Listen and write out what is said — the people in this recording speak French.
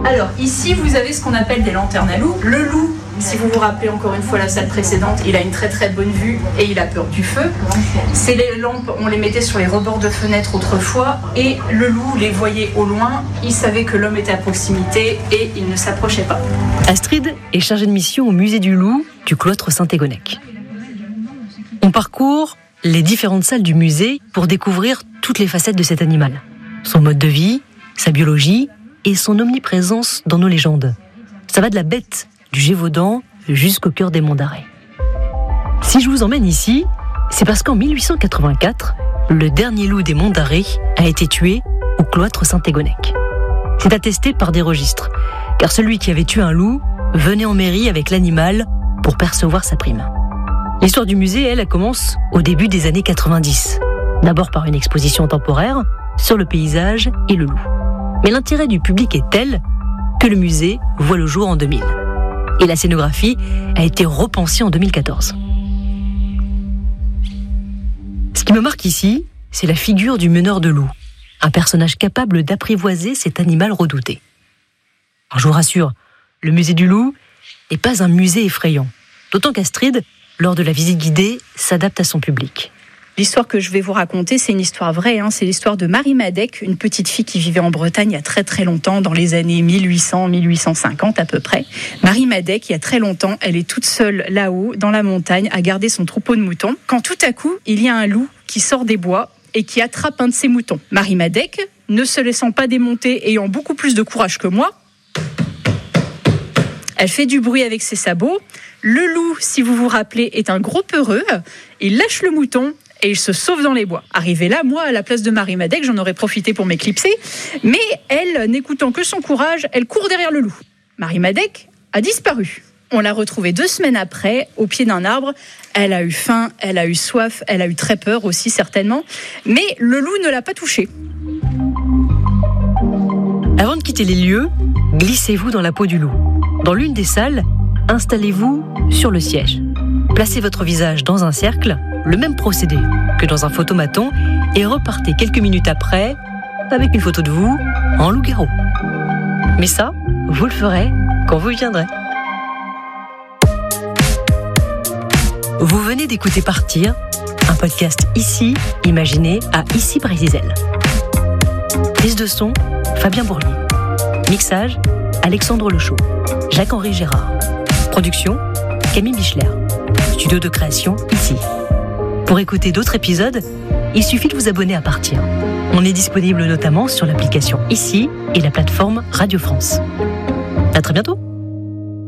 Alors, ici, vous avez ce qu'on appelle des lanternes à loup. Le loup, si vous vous rappelez encore une fois la salle précédente, il a une très très bonne vue et il a peur du feu. Ces lampes, on les mettait sur les rebords de fenêtres autrefois et le loup les voyait au loin, il savait que l'homme était à proximité et il ne s'approchait pas. Astrid est chargée de mission au musée du loup du cloître Saint-Égonnec. On parcourt les différentes salles du musée pour découvrir toutes les facettes de cet animal. Son mode de vie, sa biologie et son omniprésence dans nos légendes. Ça va de la bête du Gévaudan jusqu'au cœur des Monts d'Arrée. Si je vous emmène ici, c'est parce qu'en 1884, le dernier loup des Monts d'Arrée a été tué au cloître Saint-Égonnec. C'est attesté par des registres, car celui qui avait tué un loup venait en mairie avec l'animal pour percevoir sa prime. L'histoire du musée, elle commence au début des années 90. D'abord par une exposition temporaire sur le paysage et le loup. Mais l'intérêt du public est tel que le musée voit le jour en 2000. Et la scénographie a été repensée en 2014. Ce qui me marque ici, c'est la figure du meneur de loup, un personnage capable d'apprivoiser cet animal redouté. Alors je vous rassure, le musée du loup n'est pas un musée effrayant, d'autant qu'Astrid, lors de la visite guidée, s'adapte à son public. L'histoire que je vais vous raconter, c'est une histoire vraie. C'est l'histoire de Marie Madec, une petite fille qui vivait en Bretagne il y a très très longtemps, dans les années 1800-1850 à peu près. Marie Madec, il y a très longtemps, elle est toute seule là-haut, dans la montagne, à garder son troupeau de moutons, quand tout à coup, il y a un loup qui sort des bois et qui attrape un de ses moutons. Marie Madec, ne se laissant pas démonter, ayant beaucoup plus de courage que moi, elle fait du bruit avec ses sabots. Le loup, si vous vous rappelez, est un gros peureux. Il lâche le mouton et il se sauve dans les bois. Arrivé là, moi, à la place de Marie Madec, j'en aurais profité pour m'éclipser. Mais elle, n'écoutant que son courage, elle court derrière le loup. Marie Madec a disparu. On l'a retrouvée 2 semaines après, au pied d'un arbre. Elle a eu faim, elle a eu soif, elle a eu très peur aussi, certainement. Mais le loup ne l'a pas touchée. Avant de quitter les lieux, glissez-vous dans la peau du loup. Dans l'une des salles, installez-vous sur le siège. Placez votre visage dans un cercle, le même procédé que dans un photomaton, et repartez quelques minutes après avec une photo de vous en loup-garou. Mais ça, vous le ferez quand vous viendrez. Vous venez d'écouter Partir, un podcast ici, imaginé à Issy-Brésil. Prise de son, Fabien Bourlier. Mixage, Alexandre Lechaud. Jacques-Henri Gérard. Production, Camille Bichler. Studio de création, ici. Pour écouter d'autres épisodes, il suffit de vous abonner à Partir. On est disponible notamment sur l'application Ici et la plateforme Radio France. À très bientôt.